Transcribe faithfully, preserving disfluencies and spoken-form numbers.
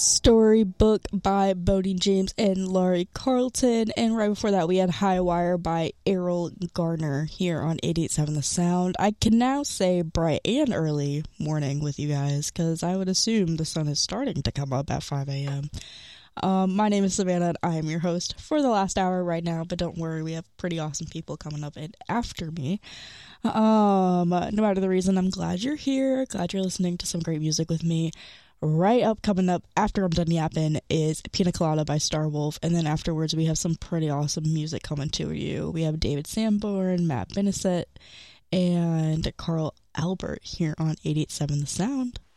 Storybook by Bodie James and Laurie Carlton, and right before that we had High Wire by Errol Garner here on eighty-eight point seven The Sound. I can now say bright and early morning with you guys, because I would assume the sun is starting to come up at five a.m. Um, my name is Savannah, and I am your host for the last hour right now, but don't worry, we have pretty awesome people coming up in after me. Um, no matter the reason, I'm glad you're here, glad you're listening to some great music with me. Right up, coming up after I'm done yapping, is Pina Colada by Starwolf, and then afterwards we have some pretty awesome music coming to you. We have David Sanborn, Matt Benesett, and Carl Albert here on eighty-eight point seven The Sound.